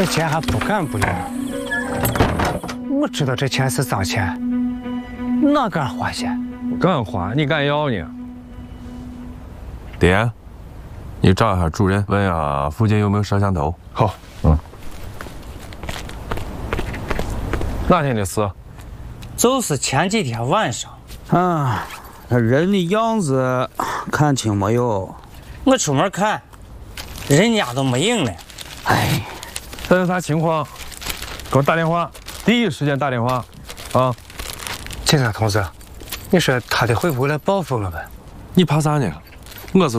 这钱还不敢不要。我知道这钱是脏钱，哪敢花些？ 敢花，你敢要呢？ 爹，你找一下主任，问下附近有没有摄像头。 好，哪天的事？ 就是前几天晚上。 啊，他人的样子看清没有？ 我出门看，人家都没影了。 哎， 这是啥情况？给我打电话，第一时间打电话，啊！ 警察同志，你说他得回屋来报复我们？ 你怕啥呢？我是